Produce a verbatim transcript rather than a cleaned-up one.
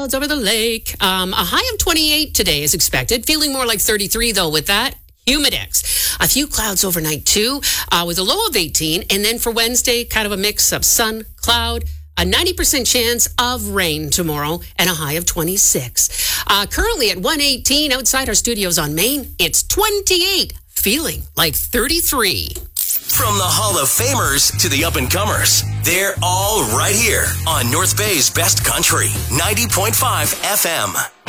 clouds over the lake. Um, a high of twenty-eight today is expected. Feeling more like thirty-three, though, with that. Humidex. A few clouds overnight, too, uh, with a low of eighteen. And then for Wednesday, kind of a mix of sun, cloud, a ninety percent chance of rain tomorrow, and a high of twenty-six. Uh, currently at one eighteen outside our studios on Main, it's twenty-eight. Feeling like thirty-three. From the Hall of Famers to the up-and-comers, they're all right here on North Bay's Best Country, ninety point five F M.